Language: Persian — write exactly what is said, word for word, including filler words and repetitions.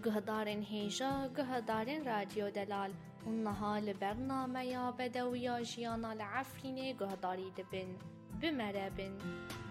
گهدارن هیجا گهدارن رادیو دلال اونها لبرنامه یا بدویا جیانا لعفرینه گهداری دبن بمربن